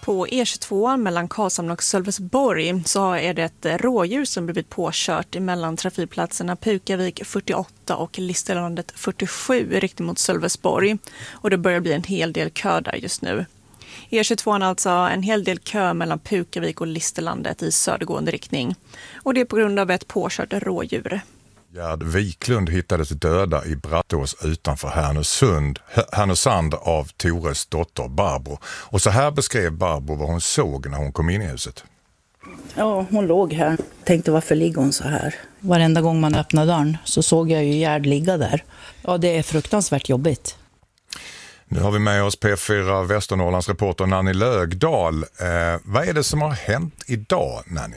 På E22 mellan Karlshamn och Sölvesborg så är det ett rådjur som blivit påkört mellan trafikplatserna Pukavik 48 och Listerlandet 47 i riktning mot Sölvesborg. Och det börjar bli en hel del kö där just nu. E22 är alltså en hel del kö mellan Pukavik och Listerlandet i södergående riktning. Och det är på grund av ett påkört rådjur. Gerd Wiklund hittades döda i Brattås utanför Härnösand av Tores dotter Barbro. Och så här beskrev Barbro vad hon såg när hon kom in i huset. Ja, hon låg här. Tänkte varför ligger hon så här? Varenda gång man öppnar dörren så såg jag ju Gerd ligga där. Ja, det är fruktansvärt jobbigt. Nu har vi med oss P4 Västernorrlands reporter Nanny Lögdahl. Vad är det som har hänt idag, Nanny?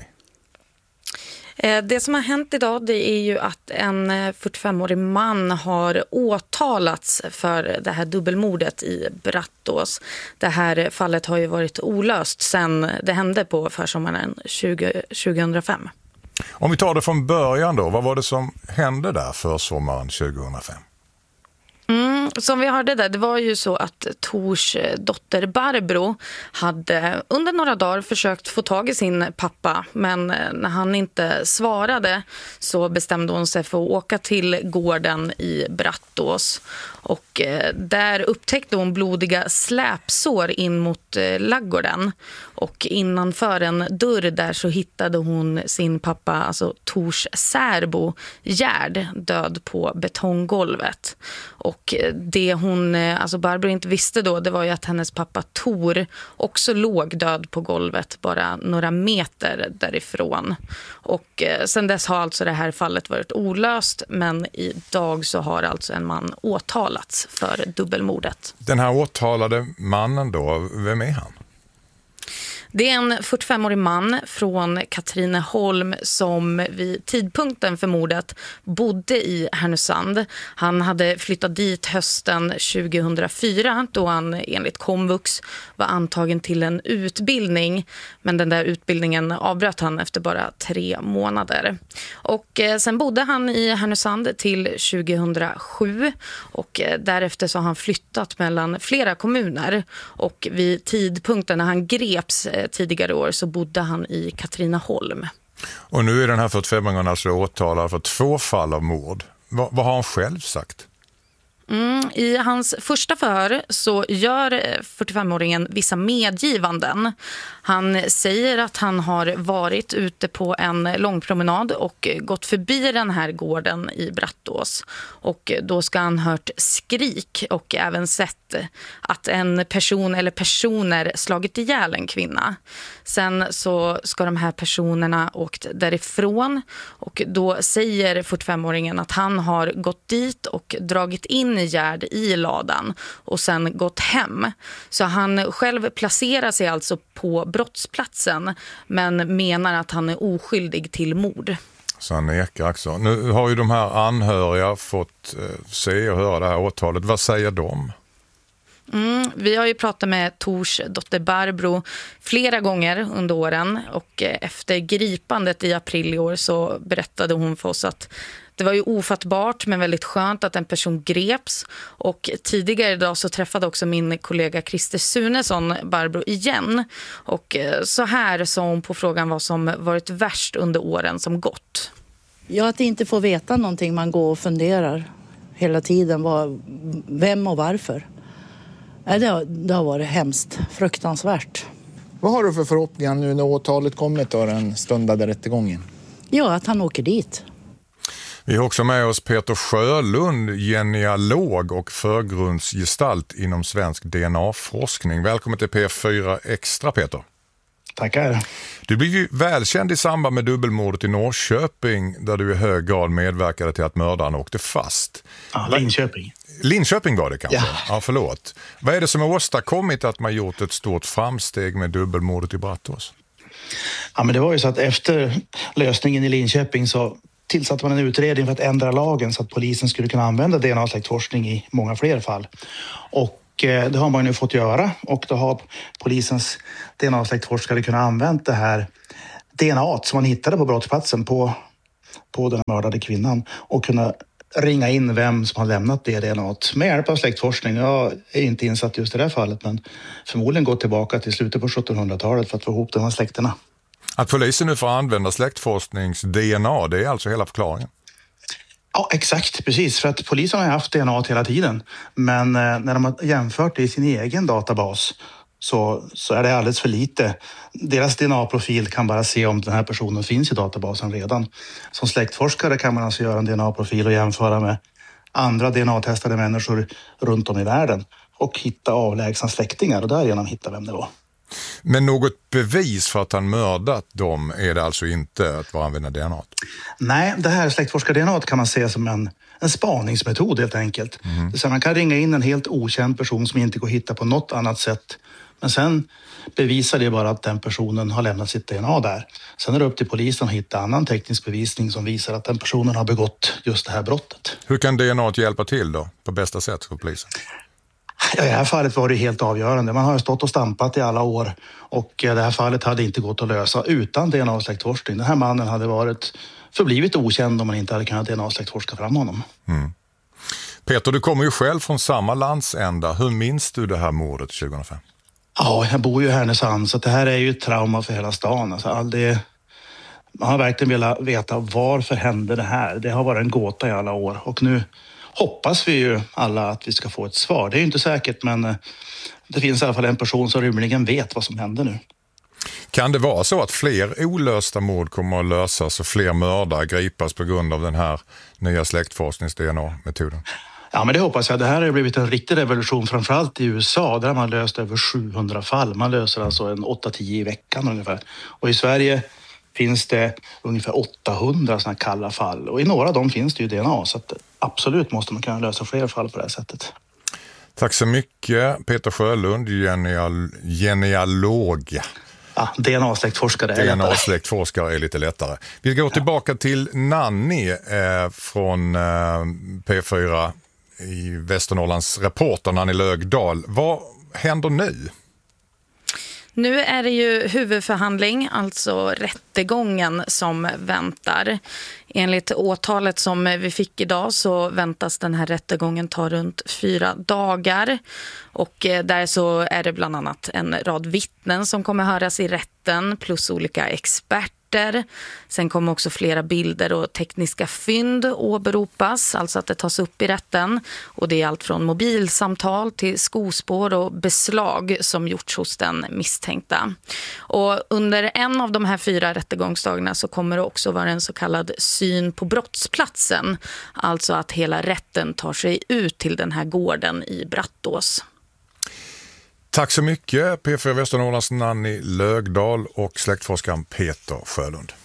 Det som har hänt idag det är ju att en 45-årig man har åtalats för det här dubbelmordet i Brattås. Det här fallet har ju varit olöst sedan det hände på försommaren 2005. Om vi tar det från början då, vad var det som hände där försommaren 2005? Som vi hörde där, det var ju så att Tors dotter Barbro hade under några dagar försökt få tag i sin pappa. Men när han inte svarade så bestämde hon sig för att åka till gården i Brattås. Och där upptäckte hon blodiga släpsår in mot laggården. Och innanför en dörr där så hittade hon sin pappa, alltså Tors särbo Gerd, död på betonggolvet. Och det hon, alltså Barbro inte visste då, det var ju att hennes pappa Tor också låg död på golvet bara några meter därifrån. Och sen dess har alltså det här fallet varit olöst, men idag så har alltså en man åtalats för dubbelmordet. Den här åtalade mannen då, vem är han? Det är en 45-årig man från Katrineholm som vid tidpunkten för mordet bodde i Härnösand. Han hade flyttat dit hösten 2004 då han enligt Komvux var antagen till en utbildning. Men den där utbildningen avbröt han efter bara 3 månader. Och sen bodde han i Härnösand till 2007 och därefter så har han flyttat mellan flera kommuner. Och vid tidpunkten när han greps tidigare år så bodde han i Katrineholm. Och nu är den här 45-åringen alltså åtalad för 2 fall av mord. Vad har han själv sagt? I hans första förhör så gör 45-åringen vissa medgivanden. Han säger att han har varit ute på en lång promenad och gått förbi den här gården i Brattås. Och då ska han hört skrik och även sett att en person eller personer slagit ihjäl en kvinna. Sen så ska de här personerna åkt därifrån och då säger 45-åringen att han har gått dit och dragit in Gerd i ladan och sen gått hem. Så han själv placerar sig alltså på brottsplatsen men menar att han är oskyldig till mord. Så han nekar också. Nu har ju de här anhöriga fått se och höra det här åtalet. Vad säger de? Vi har ju pratat med Tors dotter Barbro flera gånger under åren och efter gripandet i april i år så berättade hon för oss att det var ju ofattbart men väldigt skönt att en person greps och tidigare idag så träffade också min kollega Christer Sunesson Barbro igen och så här sa hon på frågan vad som varit värst under åren som gått. Ja, att inte få veta någonting, man går och funderar hela tiden, vem och varför. Det har varit hemskt, fruktansvärt. Vad har du för förhoppningar nu när åtalet kommit och den stundade rättegången? Ja, att han åker dit. Vi har också med oss Peter Sjölund, genealog och förgrundsgestalt inom svensk DNA-forskning. Välkommen till P4 Extra, Peter. Tackar. Du blev ju välkänd i samband med dubbelmordet i Norrköping där du i hög grad medverkade till att mördaren åkte fast. Ja, Linköping. Linköping var det kanske? Ja. Ja, förlåt. Vad är det som har åstadkommit att man gjort ett stort framsteg med dubbelmordet i Brattås? Ja, men det var ju så att efter lösningen i Linköping så tillsatte man en utredning för att ändra lagen så att polisen skulle kunna använda DNA-släktforskning i många fler fall. Och det har man nu fått göra och då har polisens DNA-släktforskare kunnat använda det här DNA som man hittade på brottsplatsen på den mördade kvinnan och kunna ringa in vem som har lämnat det DNA med hjälp av släktforskning. Jag är inte insatt just i det här fallet, men förmodligen gå tillbaka till slutet på 1700-talet för att få ihop de här släkterna. Att polisen nu får använda släktforsknings-DNA, det är alltså hela förklaringen? Ja, exakt. Precis. För att polisen har haft DNA hela tiden. Men när de har jämfört det i sin egen databas så är det alldeles för lite. Deras DNA-profil kan bara se om den här personen finns i databasen redan. Som släktforskare kan man alltså göra en DNA-profil och jämföra med andra DNA-testade människor runt om i världen och hitta avlägsna släktingar och därigenom hitta vem det var. Men något bevis för att han mördat dem är det alltså inte att vara använda DNA? Nej, det här släktforskar-DNA kan man se som en spaningsmetod helt enkelt. Så man kan ringa in en helt okänd person som inte går att hitta på något annat sätt. Men sen bevisar det bara att den personen har lämnat sitt DNA där. Sen är det upp till polisen att hitta annan teknisk bevisning som visar att den personen har begått just det här brottet. Hur kan DNA hjälpa till då på bästa sätt för polisen? Ja, i det här fallet var det helt avgörande. Man har stått och stampat i alla år och det här fallet hade inte gått att lösa utan DNA och släktforskning. Den här mannen hade förblivit okänd om man inte hade kunnat DNA och släktforska fram honom. Peter, du kommer ju själv från samma landsända. Hur minns du det här mordet 2005? Ja, jag bor ju i Härnösand så det här är ju ett trauma för hela stan. Alltså, man har verkligen velat veta varför hände det här. Det har varit en gåta i alla år och nu hoppas vi ju alla att vi ska få ett svar. Det är ju inte säkert, men det finns i alla fall en person som rimligen vet vad som händer nu. Kan det vara så att fler olösta mord kommer att lösas och fler mördare gripas på grund av den här nya släktforsknings-DNA-metoden? Ja, men det hoppas jag. Det här har blivit en riktig revolution, framförallt i USA. Där har man löst över 700 fall. Man löser alltså 8-10 i veckan ungefär. Och i Sverige finns det ungefär 800 sådana kalla fall. Och i några av dem finns det ju DNA. Så att absolut måste man kunna lösa fler fall på det här sättet. Tack så mycket Peter Sjölund, genealog. Ja, DNA-släktforskare. DNA-släktforskare är lite lättare. Vi går tillbaka till Nanny från P4 i Västernorrlands reporter Nanny Lögdahl. Vad händer nu? Nu är det ju huvudförhandling, alltså rättegången som väntar. Enligt åtalet som vi fick idag så väntas den här rättegången ta runt 4 dagar. Och där så är det bland annat en rad vittnen som kommer höras i rätten plus olika experter. Sen kommer också flera bilder och tekniska fynd åberopas, alltså att det tas upp i rätten. Och det är allt från mobilsamtal till skospår och beslag som gjorts hos den misstänkta. Och under en av de här 4 rättegångsdagarna så kommer det också vara en så kallad syn på brottsplatsen. Alltså att hela rätten tar sig ut till den här gården i Brattås. Tack så mycket P4 Västernorrlands Nanny Lögdahl och släktforskaren Peter Sjölund.